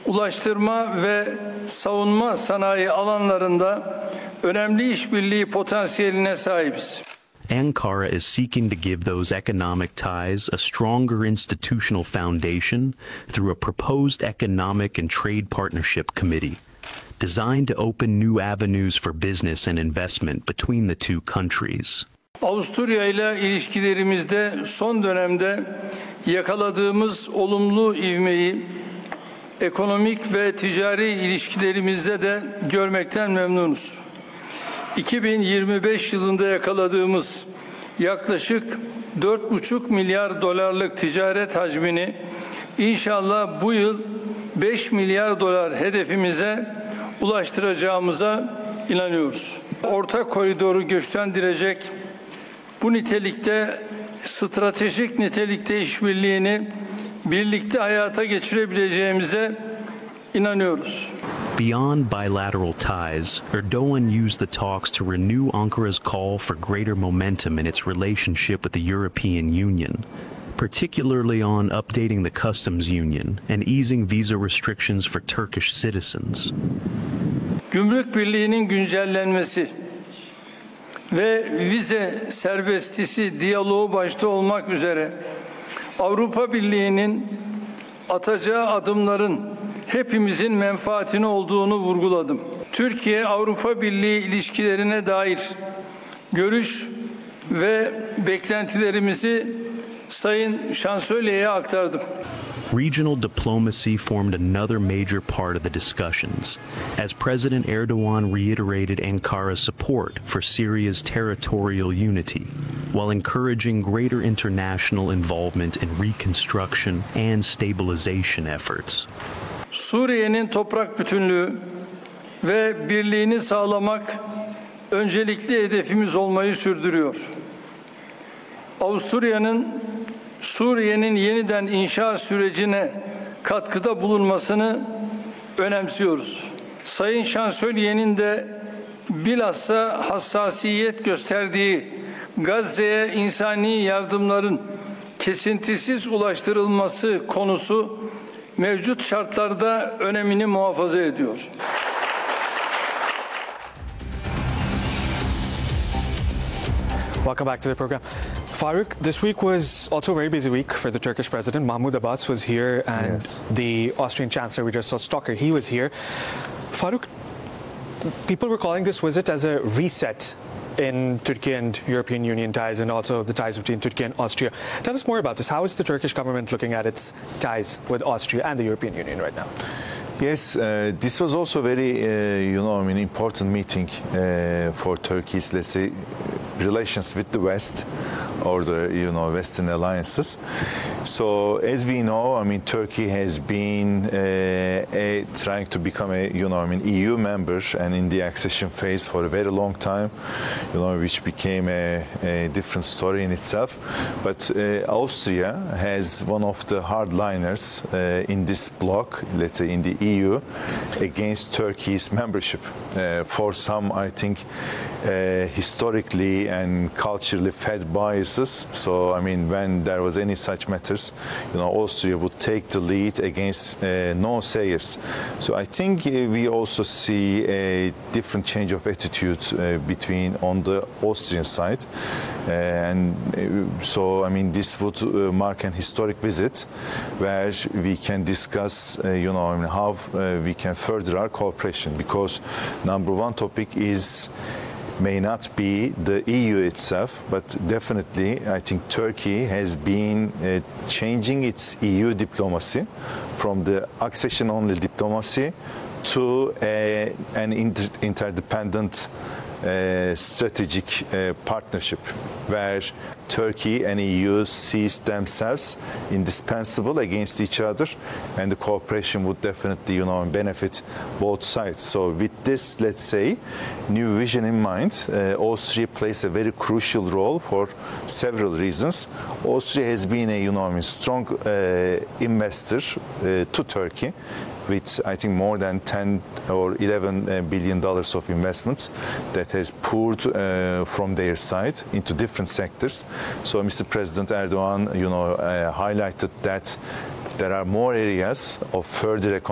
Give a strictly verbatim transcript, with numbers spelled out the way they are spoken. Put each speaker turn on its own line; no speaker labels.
ulaştırma ve savunma sanayi alanlarında önemli işbirliği potansiyeline sahibiz.
Ankara is seeking to give those economic ties a stronger institutional foundation through a proposed Economic and Trade Partnership Committee, designed to open new avenues for business and investment between the two countries.
Avusturya ile ilişkilerimizde son dönemde yakaladığımız olumlu ivmeyi ekonomik ve ticari ilişkilerimizde de görmekten memnunuz. iki bin yirmi beş yılında yakaladığımız yaklaşık dört buçuk milyar dolarlık ticaret hacmini inşallah bu yıl beş milyar dolar hedefimize ulaştıracağımıza inanıyoruz. Orta koridoru güçlendirecek bu nitelikte stratejik nitelikte işbirliğini birlikte hayata geçirebileceğimize inanıyoruz.
Beyond bilateral ties, Erdogan used the talks to renew Ankara's call for greater momentum in its relationship with the European Union, particularly on updating the customs union and easing visa restrictions for Turkish citizens.
Gümrük Birliği'nin güncellenmesi ve vize serbestisi diyaloğu başta olmak üzere Avrupa Birliği'nin atacağı adımların hepimizin menfaatine olduğunu vurguladım. Türkiye-Avrupa Birliği ilişkilerine dair görüş ve beklentilerimizi Sayın Şansölye'ye aktardım.
Regional diplomacy formed another major part of the discussions, as President Erdogan reiterated Ankara's support for Syria's territorial unity, while encouraging greater international involvement in reconstruction and stabilization efforts.
Suriye'nin toprak bütünlüğü ve birliğini sağlamak öncelikli hedefimiz olmayı sürdürüyor. Avusturya'nın Suriye'nin yeniden inşa sürecine katkıda bulunmasını önemsiyoruz. Sayın Şansölye'nin de bilhassa hassasiyet gösterdiği Gazze'ye insani yardımların kesintisiz ulaştırılması konusu mevcut şartlarda önemini muhafaza ediyor.
Welcome back to the program. Farooq, this week was also a very busy week for the Turkish president. Mahmoud Abbas was here, and yes. the Austrian chancellor, we just saw Stocker, he was here. Farooq, people were calling this visit as a reset in Turkey and European Union ties, and also the ties between Turkey and Austria. Tell us more about this. How is the Turkish government looking at its ties with Austria and the European Union right now?
Yes, uh, this was also very, uh, you know, I mean, important meeting uh, for Turkey's, let's say, relations with the West, or the, you know, Western alliances. So, as we know, I mean, Turkey has been uh, a, trying to become a, you know, I mean, E U member, and in the accession phase for a very long time, you know, which became a, a different story in itself. But uh, Austria has one of the hardliners uh, in this bloc, let's say, in the E U, against Turkey's membership. Uh, for some, I think, uh, historically and culturally fed biases. So, I mean, when there was any such matters, you know, Austria would take the lead against uh, no-sayers. So I think uh, we also see a different change of attitude uh, between on the Austrian side. Uh, and uh, so, I mean, this would uh, mark an historic visit where we can discuss, uh, you know, I mean, how uh, we can further our cooperation, because number one topic is may not be the E U itself, but definitely I think Turkey has been uh, changing its E U diplomacy from the accession-only diplomacy to a, an inter interdependent uh, strategic uh, partnership where Turkey and E U sees themselves indispensable against each other, and the cooperation would definitely, you know, benefit both sides. So with this, let's say, new vision in mind, uh, Austria plays a very crucial role for several reasons. Austria has been a, you know, I mean, strong uh, investor uh, to Turkey, with I think more than ten or eleven uh, billion dollars of investments that has poured uh, from their side into different sectors. So Mister President Erdogan, you know, uh, highlighted that there are more areas of further economic